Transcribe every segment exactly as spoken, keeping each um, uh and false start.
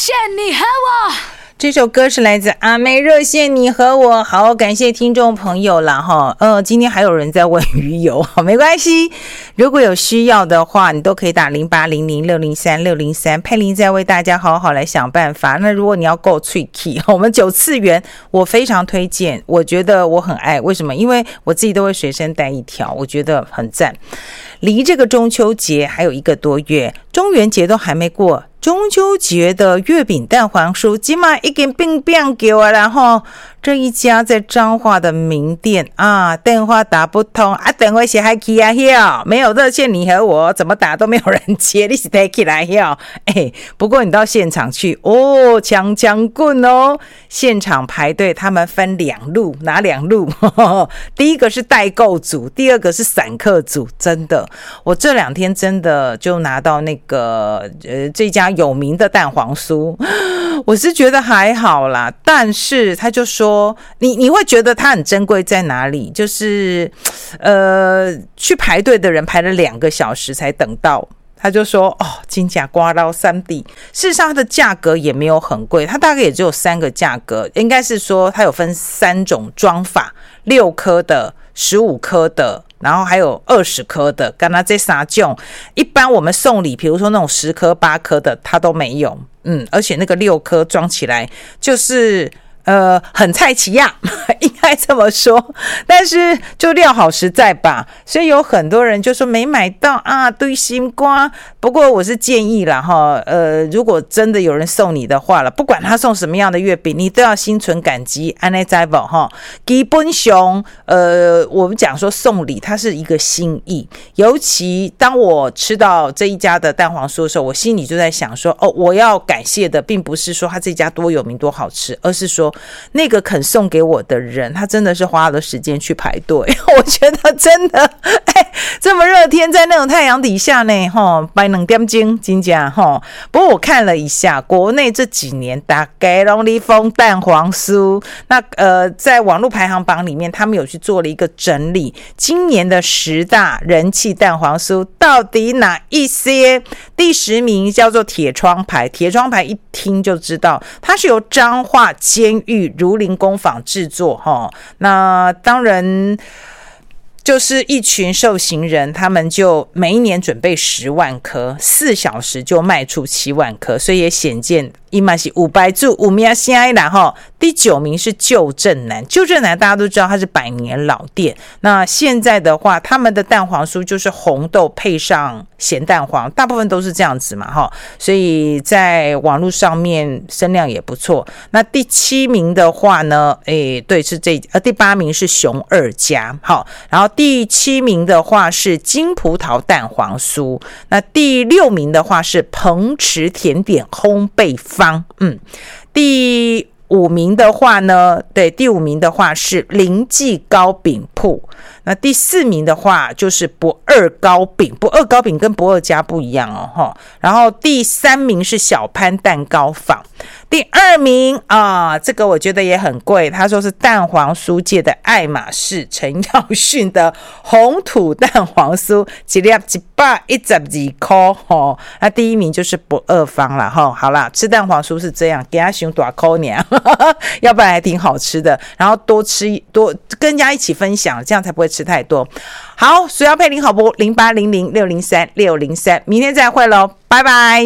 线你和我。 这首歌是来自阿妹热线你和我。好，感谢听众朋友啦齁。呃，今天还有人在问鱼油，好，没关系，如果有需要的话，你都可以打零八零零六零三六零三，佩玲再为大家好好来想办法。那如果你要够脆气，我们九次元我非常推荐，我觉得我很爱，为什么？因为我自己都会随身带一条，我觉得很赞。离这个中秋节还有一个多月，中元节都还没过，中秋节的月饼蛋黄酥今嘛已经变变给我，然后这一家在彰化的名店啊，电话打不通啊，电话是还起啊，没有热线你和我怎么打都没有人接，你是带起来呀？哎，不过你到现场去哦，强强棍哦，现场排队，他们分两路，哪两路？第一个是代购组，第二个是散客组，真的。我这两天真的就拿到那个呃这家有名的蛋黄酥，我是觉得还好啦，但是他就说你你会觉得它很珍贵在哪里？就是呃去排队的人排了两个小时才等到。他就说哦，金甲刮到三 D， 事实上它的价格也没有很贵，它大概也只有三个价格，应该是说它有分三种装法，六颗的、十五颗的，然后还有二十颗的，刚刚这三种，一般我们送礼，比如说那种十颗、八颗的，它都没有，嗯，而且那个六颗装起来就是。呃，很菜奇亚，应该这么说，但是就料好实在吧，所以有很多人就说没买到啊，堆心瓜。不过我是建议啦哈，呃，如果真的有人送你的话了，不管他送什么样的月饼，你都要心存感激，安内在不哈？基本上，呃，我们讲说送礼，它是一个心意。尤其当我吃到这一家的蛋黄酥的时候，我心里就在想说，哦，我要感谢的并不是说他这家多有名多好吃，而是说。那个肯送给我的人，他真的是花了时间去排队。我觉得真的，哎，这么热天在那种太阳底下呢，哈，摆两点钟，真假哈。不过我看了一下，国内这几年大概拢在封蛋黄酥，那呃，在网络排行榜里面，他们有去做了一个整理，今年的十大人气蛋黄酥到底哪一些？第十名叫做铁窗牌，铁窗牌一听就知道，它是由彰化监狱儒林工坊制作齁，那当然就是一群受刑人，他们就每一年准备十万颗，四小时就卖出七万颗，所以也显见伊嘛是五百注五名心爱啦齁。第九名是旧镇南，旧镇南大家都知道它是百年老店，那现在的话，他们的蛋黄酥就是红豆配上咸蛋黄，大部分都是这样子嘛齁，所以在网络上面声量也不错。那第七名的话呢，诶，对，是这呃第八名是熊二家，好，然后第七名的话是金葡萄蛋黄酥，那第六名的话是彭池甜点烘焙坊，嗯，第五名的话呢，对，第五名的话是林记糕饼铺，那第四名的话就是不二糕饼，不二糕饼跟不二家不一样哦，然后第三名是小潘蛋糕坊，第二名啊，这个我觉得也很贵，他说是蛋黄酥界的爱马仕陈耀迅的红土蛋黄酥，一粒一百一十二块哦。那第一名就是不二坊啦哈。好啦，吃蛋黄酥是这样，给他熊大口娘，要不然还挺好吃的。然后多吃多跟人家一起分享，这样才不会吃太多。好，所要配零好不零八零零六零三六零三，明天再会喽，拜拜。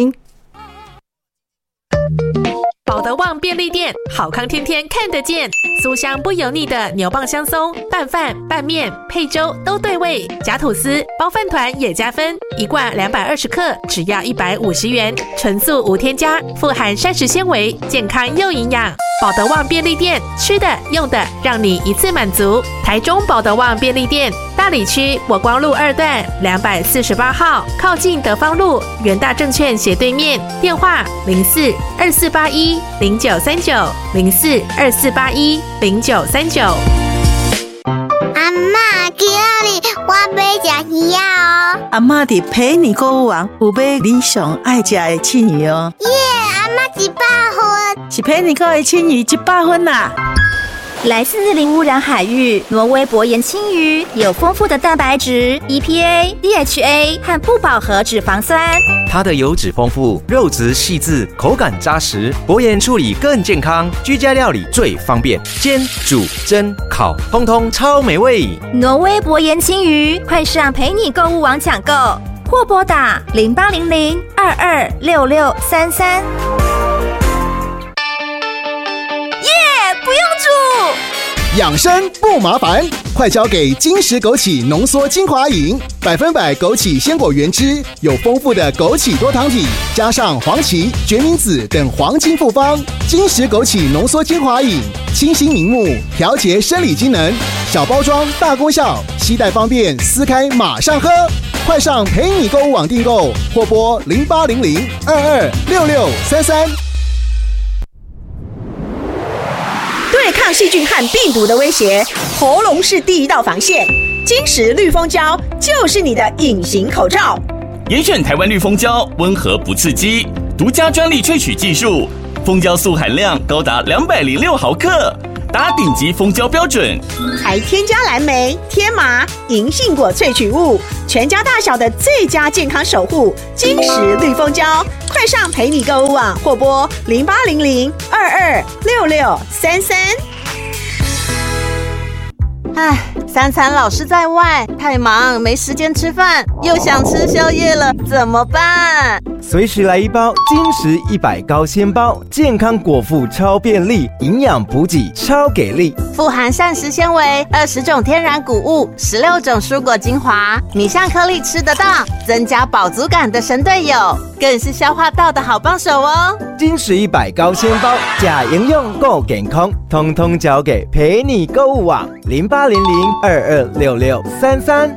保德旺便利店，好康天天看得见，酥香不油腻的牛蒡香松，拌饭、拌面、配粥都对味，夹吐司、包饭团也加分，一罐两百二十克，只要一百五十元，纯素无添加，富含膳食纤维，健康又营养。保德旺便利店，吃的用的让你一次满足。台中保德旺便利店，大里区国光路二段两百四十八号，靠近德芳路元大证券斜对面，电话零四二四八一零九三九零四二四八一零九三九。 阿嬷，今日我要吃鱼啊哦！ 阿嬷伫陪你购物网有买你上爱吃的青鱼哦。 耶，阿嬷一百分， 是陪你购的青鱼一百分啦！ 来自零污染海域，挪威薄盐青鱼有丰富的蛋白质、E P A、D H A 和不饱和脂肪酸。 它的油脂丰富，肉质细致，口感扎实，薄盐处理更健康，居家料理最方便，煎、煮、蒸、烤，通通超美味。 挪威薄盐青鱼，快上陪你购物网抢购，或拨打零八零零二二六六三三。耶，不用煮， 养生不麻烦，快交给金石枸杞浓缩精华饮，百分百枸杞鲜果原汁，有丰富的枸杞多糖体，加上黄芪、决明子等黄金复方。金石枸杞浓缩精华饮，清新明目，调节生理机能，小包装大功效，携带方便，撕开马上喝。快上陪你购物网订购，或拨零八零零二二六六三三。 对抗细菌和病毒的威胁，喉咙是第一道防线。金石绿蜂胶就是你的隐形口罩。 严选台湾绿蜂胶，温和不刺激，独家专利萃取技术，蜂胶素含量高达两百零六毫克，达顶级蜂胶标准， 还添加蓝莓、天麻、银杏果萃取物，全家大小的最佳健康守护。金石绿蜂胶，快上陪你购物网或拨零八零零二二六六三三。 唉，三餐老是在外，太忙没时间吃饭，又想吃宵夜了，怎么办？ 随时来一包金石一百高纤包，健康果腹超便利，营养补给超给力， 富含膳食纤维、二十种天然谷物、十六种蔬果精华，米香颗粒吃得到，增加饱足感的神队友，更是消化道的好帮手哦。 金石一百高纤包，假营养够健康，通通交给陪你购物网零八零零二二六六三三。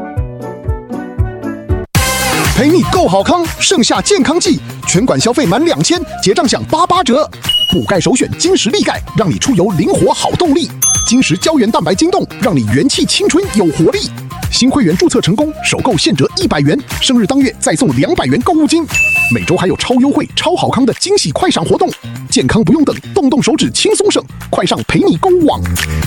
陪你购好康，盛夏健康季，全馆消费满两千，结账享八八折。补钙首选金石力钙，让你出游灵活好动力。金石胶原蛋白晶冻，让你元气青春有活力。新会员注册成功，首购现折一百元，生日当月再送两百元购物金。每周还有超优惠、超好康的惊喜快闪活动，健康不用等，动动手指轻松省，快上陪你购物网。